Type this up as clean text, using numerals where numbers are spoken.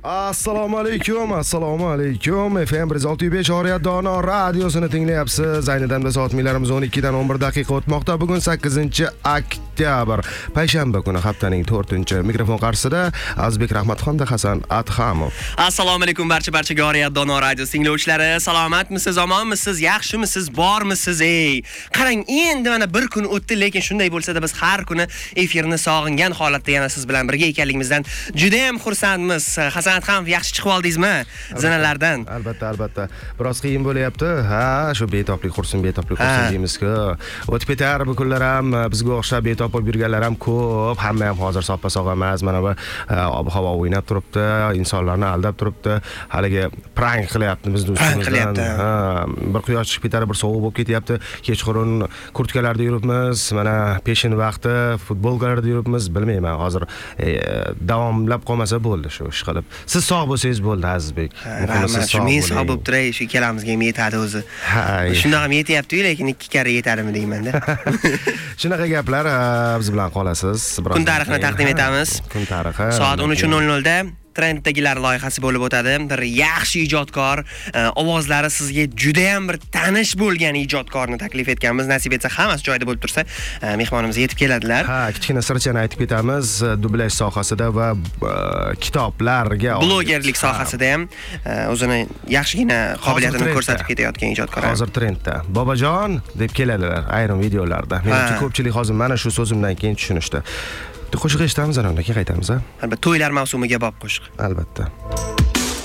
Assalomu alaykum. FM 106.5 Oriyat Dono radiosini tinglayapsiz. Ayni damda soatlarimiz 12 dan 11 daqiqa o'tmoqda. Bugun 8-oktyabr, payshanba kuni, haftaning 4-mikrofon qarshisida Azbek Rahmatxon va Hasan Adhamov. Assalomu alaykum barchaga Oriyat Dono radiosi tinglovchilari. Salomatmisiz, omonmisiz, yaxshimisiz, bormisiz? Qarang, endi mana bir kun o'tdi, lekin shunday bo'lsa-da biz har kuni efirni sog'ingan holatda yana siz bilan birga ekanligimizdan juda ham xursandmiz. Hasan Adhamov, yaxshi chiqib oldingizmi zinalardan? Albatta. Biroz qiyin bo'layapti. Shu betoblik qursin deymiz-ku. O'tib ketar bu kunlar ham bizga o'xshab betob bo'lib yurganlar ham ko'p. Hamma ham hozir soppa-sog' emas. Mana bu ob-havo o'ynab turibdi, insonlarni aldab turibdi. Haligi prank qilyapti bizni ustimizdan. Bir quyosh chiqib ketadi, bir sovuq bo'lib ketyapti. Kechqurun kurtkalarda yuribmiz. Mana peshin vaqti futbolkalarda yuribmiz. Bilmayman, hozir davomlab qolmasa bo'ldi shu ish qilib. Siz sog' bo'lsangiz bo'ldi, Azizbek. Men sog' bo'lib turay, shu ikkalamizga ham yetadi o'zi. Shundoq ham yetyapti-yu, lekin 2 karra yetadimi deyman-da. Shunaqa gaplar, biz bilan qolasiz. Kun tarixini taqdim etamiz. Kun tarixi. Soat 13:00 da Trenddagilar loyihasi bo'lib o'tadi. Bir yaxshi ijodkor, ovozlari sizga juda ham bir tanish bo'lgan ijodkorni taklif etganmiz. Nasib etsa hammasi joyida bo'lib tursa, mehmonimiz yetib keladilar. Kichkina sirchani aytib ketamiz. Dublyaj sohasida va kitoblarga, blogerlik sohasida ham o'zini yaxshigina qobiliyatini ko'rsatib ketayotgan ijodkor. Hozir trendda. Bobojon deb keladilar ayrim videolarda. Menimcha ko'pchilik hozir mana shu so'zimdan keyin tushunishdi. Qo'shiq eshitamiz, aka qaytamiz. Albatta, to'ylar mavsumiga bob qo'shiq. Albatta.